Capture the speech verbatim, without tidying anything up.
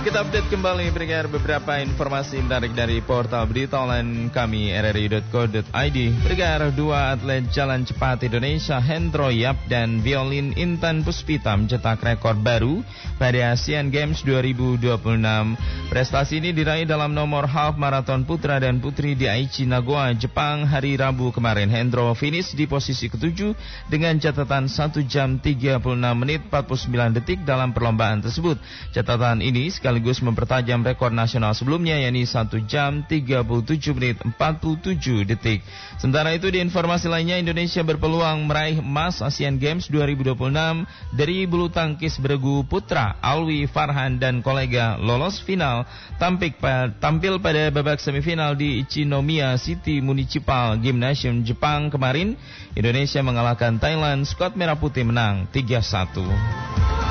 kita update kembali berikan beberapa informasi menarik dari portal berita online kami r r i dot co dot i d. Berikan dua atlet jalan cepat Indonesia Hendro Yap dan Violin Intan Puspita mencetak rekor baru pada Asian Games dua ribu dua puluh enam. Prestasi ini diraih dalam nomor half maraton putra dan putri di Aichi, Nagoya, Jepang hari Rabu kemarin. Hendro finish di posisi ketujuh dengan catatan satu jam tiga puluh enam menit empat puluh sembilan detik dalam perlombaan tersebut. Catatan ini sekaligus mempertajam rekor nasional sebelumnya, yakni satu jam tiga puluh tujuh menit empat puluh tujuh detik. Sementara itu di informasi lainnya, Indonesia berpeluang meraih emas Asian Games dua ribu dua puluh enam dari bulu tangkis beregu putra. Alwi Farhan dan kolega lolos final tampil, tampil pada babak semifinal di Ichinomiya City Municipal Gymnasium Jepang kemarin. Indonesia mengalahkan Thailand, skuad merah putih menang tiga satu.